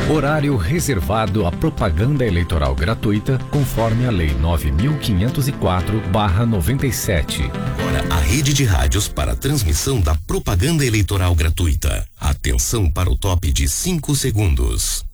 Horário reservado à propaganda eleitoral gratuita, conforme a Lei 9.504/97. Agora, a rede de rádios para a transmissão da propaganda eleitoral gratuita. Atenção para o top de 5 segundos.